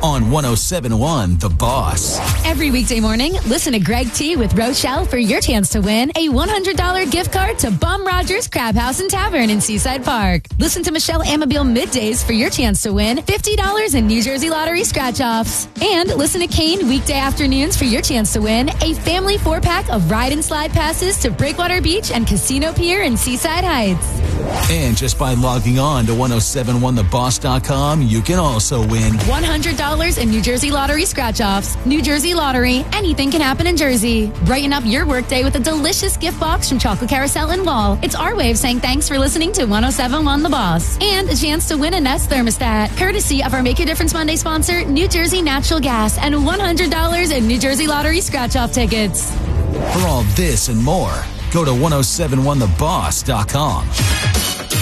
on 107.1 The Boss. Every weekday morning, listen to Greg T with Rochelle for your chance to win a $100 gift card to Bum Rogers Crab House and Tavern in Seaside Park. Listen to Michelle Amabile middays for your chance to win $50 in New Jersey Lottery scratch-offs. And listen to Kane weekday afternoons for your chance to win a family 4-pack of ride and slide passes to Breakwater Beach and Casino Pier in Seaside Heights. And just by logging on to 1071theboss.com, you can also win $100 in New Jersey Lottery scratch-offs. New Jersey Lottery. Anything can happen in Jersey. Brighten up your workday with a delicious gift box from Chocolate Carousel and Wall. It's our way of saying thanks for listening to 1071 The Boss. And a chance to win a Nest thermostat, courtesy of our Make a Difference Monday sponsor, New Jersey Natural Gas, and $100 in New Jersey Lottery scratch-off tickets. For all this and more, go to 1071theboss.com.